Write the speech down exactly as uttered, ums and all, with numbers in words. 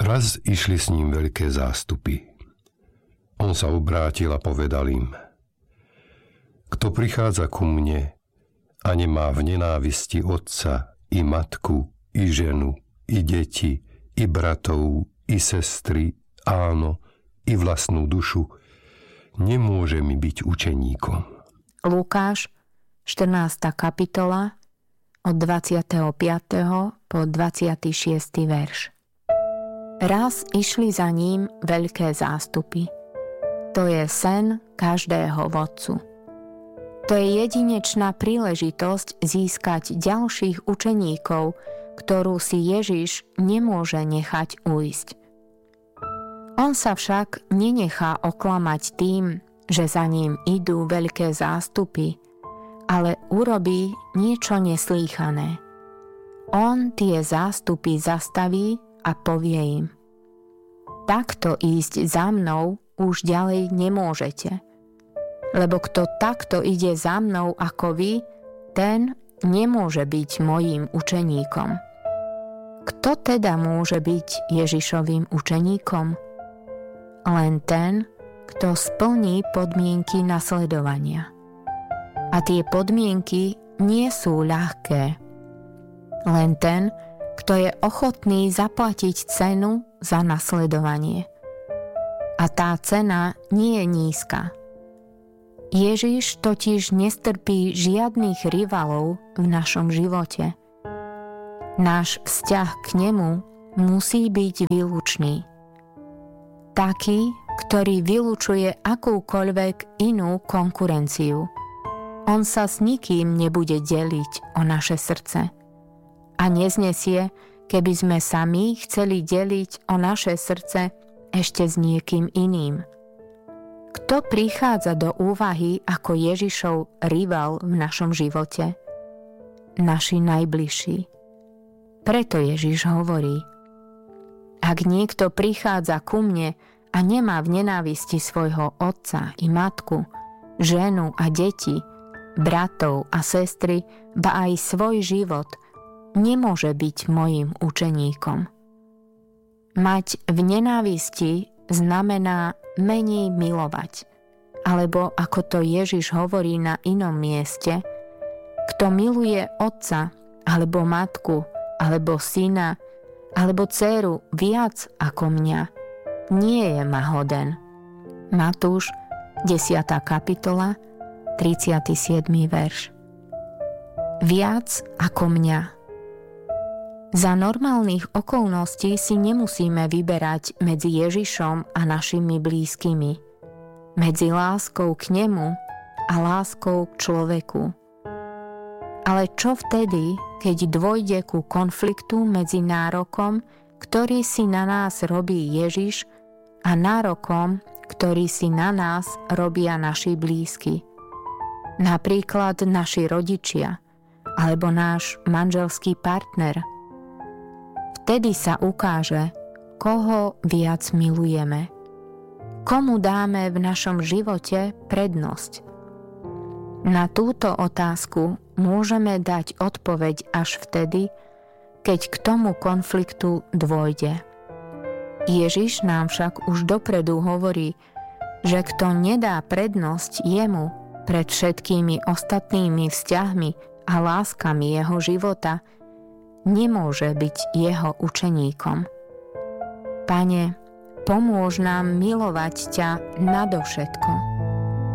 Raz išli s ním veľké zástupy. On sa obrátil a povedal im: Kto prichádza ku mne a nemá v nenávisti otca, i matku, i ženu, i deti, i bratov, i sestry, áno, i vlastnú dušu, nemôže mi byť učeníkom. Lukáš, štrnásta kapitola, od dvadsiateho piateho po dvadsiaty šiesty verš. Raz išli za ním veľké zástupy. To je sen každého vodcu. To je jedinečná príležitosť získať ďalších učeníkov, ktorú si Ježiš nemôže nechať ujsť. On sa však nenechá oklamať tým, že za ním idú veľké zástupy, ale urobí niečo neslýchané. On tie zástupy zastaví a povie im: Takto ísť za mnou už ďalej nemôžete. Lebo kto takto ide za mnou ako vy, ten nemôže byť mojím učeníkom. Kto teda môže byť Ježišovým učeníkom? Len ten, kto splní podmienky nasledovania. A tie podmienky nie sú ľahké. Len ten, kto je ochotný zaplatiť cenu za nasledovanie. A tá cena nie je nízka. Ježiš totiž nestrpí žiadnych rivalov v našom živote. Náš vzťah k nemu musí byť výlučný. Taký, ktorý vylučuje akúkoľvek inú konkurenciu. On sa s nikým nebude deliť o naše srdce. A neznesie, keby sme sami chceli deliť o naše srdce ešte s niekým iným. Kto prichádza do úvahy ako Ježišov rival v našom živote? Naši najbližší. Preto Ježiš hovorí: Ak niekto prichádza ku mne a nemá v nenávisti svojho otca i matku, ženu a deti, bratov a sestry, ba aj svoj život, nemôže byť mojím učeníkom. Mať v nenávisti znamená menej milovať. Alebo ako to Ježiš hovorí na inom mieste: Kto miluje otca, alebo matku, alebo syna, alebo dcéru viac ako mňa, nie je ma hoden. Matúš, desiata kapitola, tridsiaty siedmy verš. Viac ako mňa. Za normálnych okolností si nemusíme vyberať medzi Ježišom a našimi blízkymi, medzi láskou k nemu a láskou k človeku. Ale čo vtedy, keď dôjde ku konfliktu medzi nárokom, ktorý si na nás robí Ježiš, a nárokom, ktorý si na nás robia naši blízky? Napríklad naši rodičia, alebo náš manželský partner. Vtedy sa ukáže, koho viac milujeme. Komu dáme v našom živote prednosť? Na túto otázku môžeme dať odpoveď až vtedy, keď k tomu konfliktu dôjde. Ježiš nám však už dopredu hovorí, že kto nedá prednosť jemu pred všetkými ostatnými vzťahmi a láskami jeho života, nemôže byť jeho učeníkom. Pane, pomôž nám milovať ťa nadovšetko.